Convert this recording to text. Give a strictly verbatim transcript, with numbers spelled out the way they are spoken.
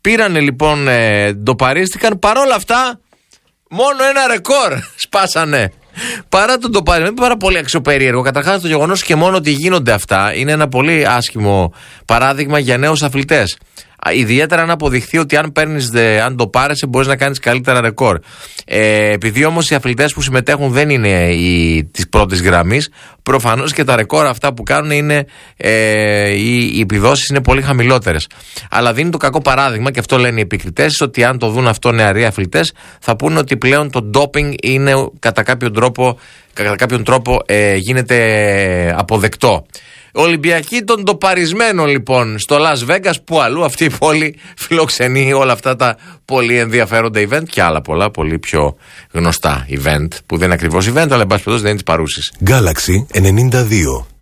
Πήρανε λοιπόν, ε, ντοπαρίστηκαν. Παρόλα αυτά, μόνο ένα ρεκόρ σπάσανε. Παρά τον ντοπάρισμα, είναι πάρα πολύ αξιοπερίεργο. Καταρχάς, το γεγονός και μόνο ότι γίνονται αυτά είναι ένα πολύ άσχημο παράδειγμα για νέους αθλητές. Ιδιαίτερα αν αποδειχθεί ότι αν παίρνεις, αν το πάρεσαι, μπορείς να κάνεις καλύτερα ρεκόρ. Ε, επειδή όμως οι αθλητές που συμμετέχουν δεν είναι οι, της πρώτης γραμμής, προφανώς και τα ρεκόρ αυτά που κάνουν είναι, ε, οι, οι επιδόσεις είναι πολύ χαμηλότερες. Αλλά δίνει το κακό παράδειγμα, και αυτό λένε οι επικριτές, ότι αν το δουν αυτό νεαροί αθλητές, θα πούνε ότι πλέον το ντόπινγκ είναι κατά κάποιον τρόπο, κατά κάποιον τρόπο ε, γίνεται αποδεκτό. Ολυμπιακή των ντοπαρισμένων λοιπόν στο Las Vegas, που αλλού αυτή η πόλη φιλοξενεί όλα αυτά τα πολύ ενδιαφέροντα event και άλλα πολλά πολύ πιο γνωστά event, που δεν είναι ακριβώς event, αλλά εν πάση περιπτώσει δεν είναι της παρούσης. Galaxy ενενήντα δύο.